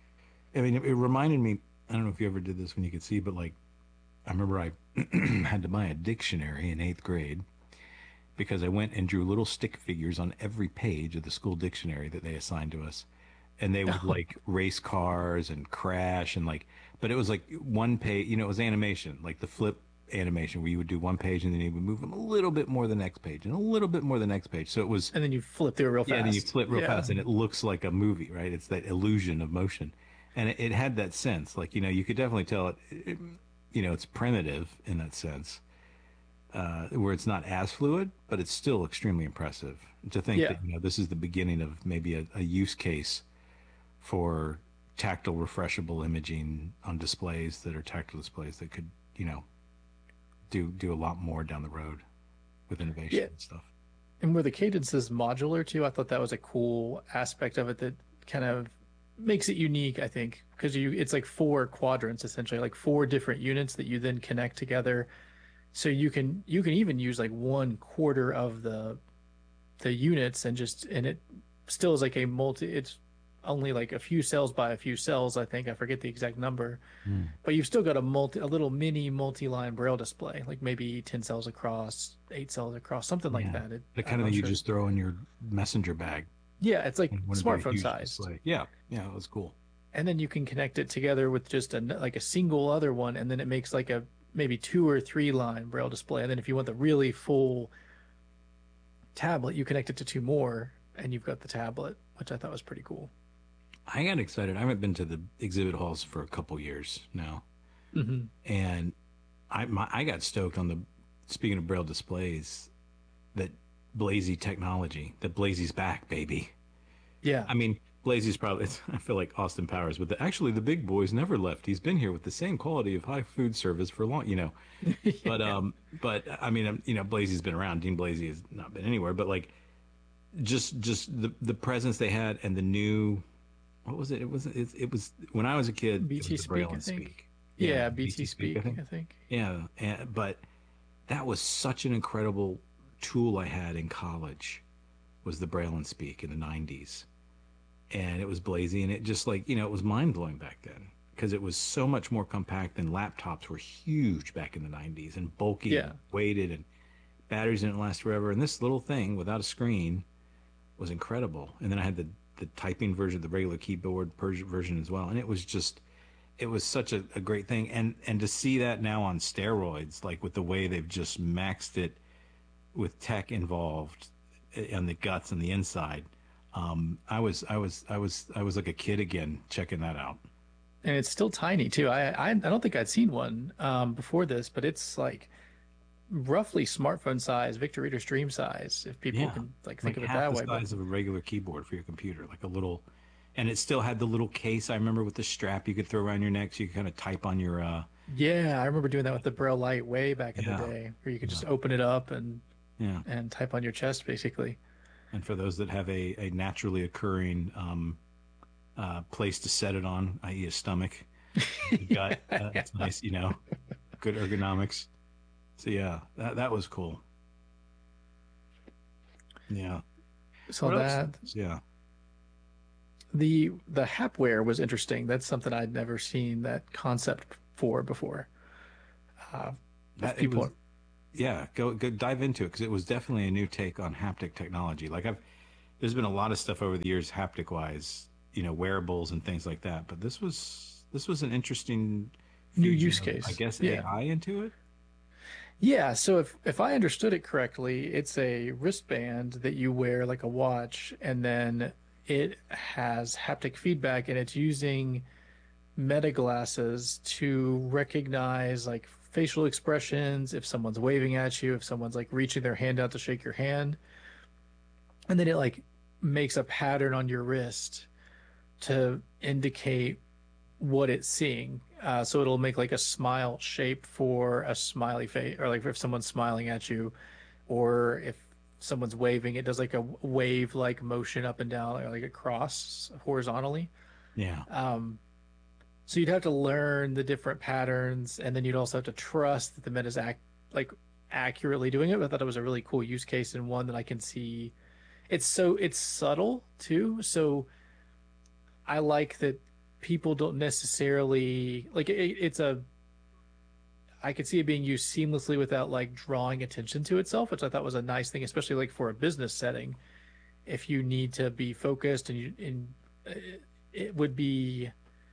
I mean, it, it reminded me, I don't know if you ever did this when you could see, but like I remember I had to buy a dictionary in eighth grade because I went and drew little stick figures on every page of the school dictionary that they assigned to us. And they would like race cars and crash and like, but it was like one page, you know, it was animation, like the flip animation where you would do one page and then you would move them a little bit more the next page and a little bit more the next page. So it was, and then you flip through it real fast. yeah, and then you flip real Yeah. fast and it looks like a movie, right? It's that illusion of motion. And it, it had that sense, like, you know, you could definitely tell it, it you know, it's primitive in that sense, uh, where it's not as fluid, but it's still extremely impressive to think Yeah. that, you know, this is the beginning of maybe a, a use case for tactile refreshable imaging on displays that are tactile displays that could, you know, do do a lot more down the road with innovation Yeah. and stuff. And where the cadence is modular too, I thought that was a cool aspect of it that kind of makes it unique, I think, because you it's like four quadrants essentially, like four different units that you then connect together. So you can you can even use like one quarter of the the units and just and it still is like a multi it's only like a few cells by a few cells, I think. I forget the exact number. Mm. But you've still got a multi a little mini multi-line braille display, like maybe ten cells across, eight cells across, something like Yeah. that. It, The I'm kind of not thing you sure. just throw in your messenger bag. Yeah, it's like and wouldn't be a smartphone huge size. display. Yeah, yeah, it was cool. And then you can connect it together with just a like a single other one, and then it makes like a maybe two or three line braille display. And then if you want the really full tablet, you connect it to two more, and you've got the tablet, which I thought was pretty cool. I got excited. I haven't been to the exhibit halls for a couple years now, Mm-hmm. and I my, I got stoked on the speaking of braille displays that Blazy technology that Blazy's back, baby. Yeah, I mean, Blazy's probably, it's, I feel like Austin Powers, but the, actually the big boy's never left. He's been here with the same quality of high food service for long, you know. But, um, but I mean, um, you know, Blazy's been around. Dean Blazy has not been anywhere, but like, just, just the, the presence they had and the new, what was it? It was, it, it was, when I was a kid, B it T was the Braille Speak, I and think. Speak. Yeah, B T Speak, I think. Yeah, and, but that was such an incredible tool I had in college, was the Braille and Speak in the nineties. And it was Blazy, and it just like, you know, it was mind-blowing back then because it was so much more compact than laptops were huge back in the nineties and bulky Yeah. and weighted, and batteries didn't last forever. And this little thing without a screen was incredible. And then I had the, the typing version, the regular keyboard Persian version as well. And it was just, it was such a, a great thing. And, and to see that now on steroids, like with the way they've just maxed it with tech involved and the guts and the inside, um, I was, I was, I was, I was like a kid again, checking that out. And it's still tiny too. I I, I don't think I'd seen one um, before this, but it's like roughly smartphone size, Victor Reader Stream size, if people Yeah. can like think Like of it half that the way. But size of a regular keyboard for your computer, like a little, and it still had the little case. I remember with the strap you could throw around your neck, so you could kind of type on your. Uh, yeah, I remember doing that with the Braille Lite way back in Yeah. the day, where you could just open it up and yeah. and type on your chest basically. And for those that have a, a naturally occurring um, uh, place to set it on, that is a stomach, gut, uh, that's nice, you know, good ergonomics. So yeah, that that was cool. Yeah. So What else? that Yeah. the the Hapware was interesting. That's something I'd never seen that concept for before. Uh, That, it people was, yeah, go go dive into it because it was definitely a new take on haptic technology. Like I've, there's been a lot of stuff over the years haptic wise, you know, wearables and things like that. But this was this was an interesting New fusion use of, case. I guess Yeah. A I into it. Yeah, so if if I understood it correctly, it's a wristband that you wear like a watch, and then it has haptic feedback, and it's using meta glasses to recognize like facial expressions, if someone's waving at you, if someone's like reaching their hand out to shake your hand. And then it like makes a pattern on your wrist to indicate what it's seeing. Uh, so it'll make like a smile shape for a smiley face, or like if someone's smiling at you, or if someone's waving, it does like a wave like motion up and down, or like a cross horizontally. Yeah. Um, so you'd have to learn the different patterns, and then you'd also have to trust that the meta's act like accurately doing it. But I thought it was a really cool use case, and one that I can see. It's so it's subtle too, so I like that people don't necessarily like it, it's a I could see it being used seamlessly without like drawing attention to itself, which I thought was a nice thing, especially like for a business setting. If you need to be focused, and you and it, it would be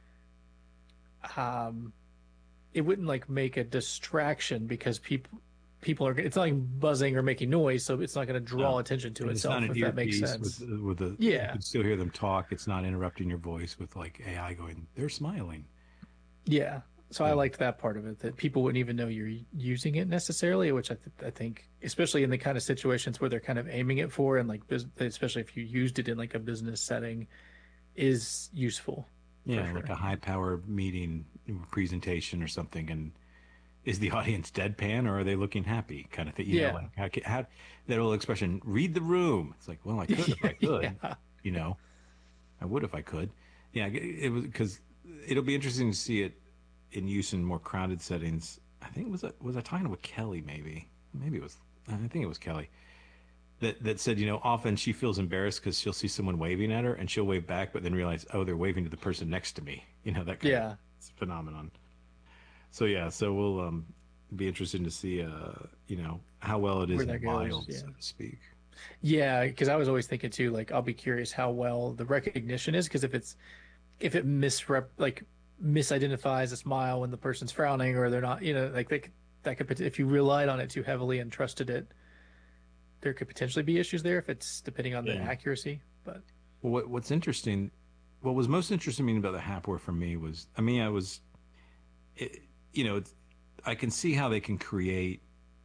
um it wouldn't like make a distraction because people people are it's not like buzzing or making noise, so it's not going to draw No. attention to And it's itself, not an if that makes earpiece sense. With, with the, Yeah. You can still hear them talk. It's not interrupting your voice with like A I going, they're smiling. Yeah. So I liked that part of it, that people wouldn't even know you're using it necessarily, which I, th- I think, especially in the kind of situations where they're kind of aiming it for, and like, bus- especially if you used it in like a business setting, is useful. Yeah, for like sure. a high power meeting presentation or something. And is the audience deadpan or are they looking happy kind of thing? You Yeah. know, like how, ca- how that old expression, read the room. It's like, well, I could if I could, Yeah. you know, I would if I could. Yeah, it was because it'll be interesting to see it in use in more crowded settings. I think it was was I talking with Kelly? Maybe, maybe it was. I think it was Kelly that that said, you know, often she feels embarrassed because she'll see someone waving at her and she'll wave back, but then realize, oh, they're waving to the person next to me. You know, that kind Yeah. of phenomenon. So yeah, so we'll um, be interested to see, uh, you know, how well it is Where in that the goes, wild, yeah. so to speak. Yeah, because I was always thinking too, like, I'll be curious how well the recognition is, because if it's if it misrep like misidentifies a smile when the person's frowning, or they're not, you know, like they, could- that could pot- if you relied on it too heavily and trusted it, there could potentially be issues there if it's depending on the Yeah. accuracy. But Well, what, what's interesting, what was most interesting about the Hapware for me was, I mean, I was, it, you know, it's, I can see how they can create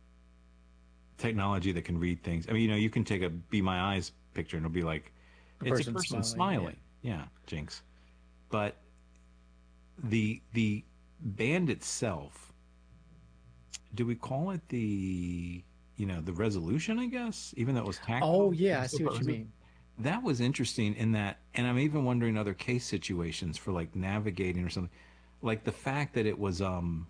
technology that can read things. I mean, you know, you can take a Be My Eyes picture and it'll be like, The it's a person person smiling, smiling. Yeah, Jinx. But the the band itself, do we call it the, you know, the resolution, I guess, even though it was tactile? oh yeah, I see what Was you it- mean. That was interesting in that, and I'm even wondering other case situations for like navigating or something, like the fact that it was, um,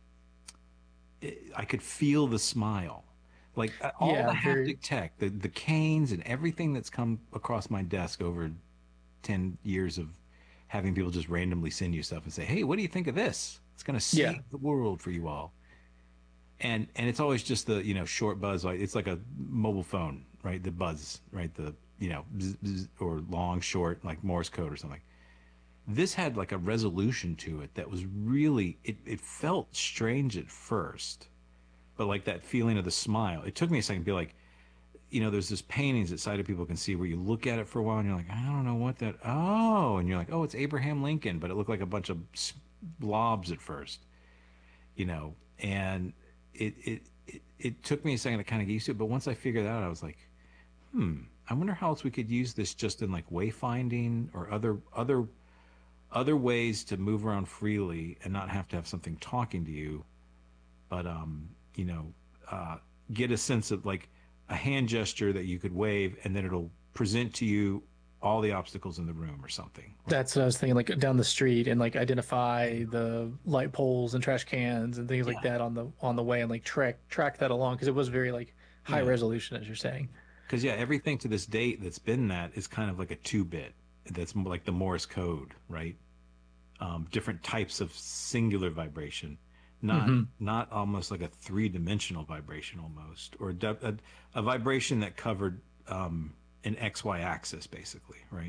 it, I could feel the smile, like uh, all Yeah, the haptic very- tech, the the canes and everything that's come across my desk over ten years of having people just randomly send you stuff and say, "Hey, what do you think of this? It's going to save Yeah. the world for you all." And and it's always just the, you know, short buzz, like it's like a mobile phone, right? The buzz, right? The, you know, bzz, bzz, or long, short, like Morse code or something. This had like a resolution to it that was really, it, it felt strange at first, but like that feeling of the smile. It took me a second to be like, you know, there's this paintings that sighted people can see where you look at it for a while and you're like, I don't know what that, oh, and you're like, oh, it's Abraham Lincoln, but it looked like a bunch of s- blobs at first, you know, and it, it, it, it took me a second to kind of get used to it. But once I figured that out, I was like, hmm, I wonder how else we could use this just in like wayfinding or other, other, other ways to move around freely and not have to have something talking to you, but, um, you know, uh, get a sense of like a hand gesture that you could wave and then it'll present to you all the obstacles in the room or something. That's what I was thinking, like down the street, and like identify the light poles and trash cans and things like that on the on the way, and like track track that along, because it was very like high Yeah. resolution, as you're saying. Because yeah, everything to this date that's been that is kind of like a two-bit. That's more like the Morse code, right? Um, different types of singular vibration, not Mm-hmm. not almost like a three-dimensional vibration almost, or a, a, a vibration that covered um, an X Y axis basically, right?